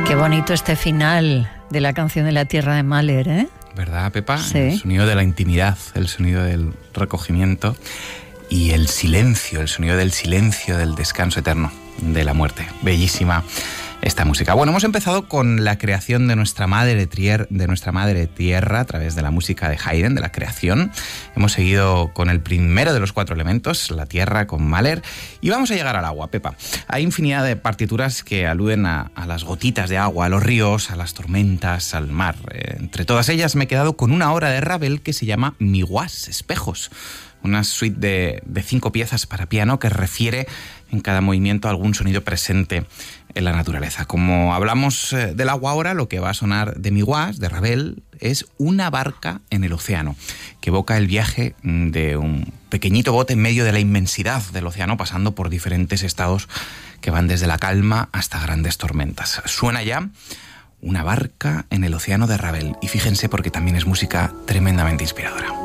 Qué bonito este final de la canción de La Tierra de Mahler, ¿eh? ¿Verdad, Pepa? Sí. El sonido de la intimidad, el sonido del recogimiento y el silencio, el sonido del silencio, del descanso eterno, de la muerte. Bellísima esta música. Bueno, hemos empezado con la creación de nuestra madre tierra a través de la música de Haydn, de la creación. Hemos seguido con el primero de los 4 elementos, la tierra, con Mahler, y vamos a llegar al agua, Pepa. Hay infinidad de partituras que aluden a las gotitas de agua, a los ríos, a las tormentas, al mar. Entre todas ellas me he quedado con una obra de Ravel que se llama Miroirs, espejos. Una suite de 5 piezas para piano que refiere en cada movimiento a algún sonido presente en la naturaleza. Como hablamos del agua ahora, lo que va a sonar de Miroirs, de Ravel, es una barca en el océano, que evoca el viaje de un pequeñito bote en medio de la inmensidad del océano, pasando por diferentes estados que van desde la calma hasta grandes tormentas. Suena ya una barca en el océano de Ravel, y fíjense porque también es música tremendamente inspiradora.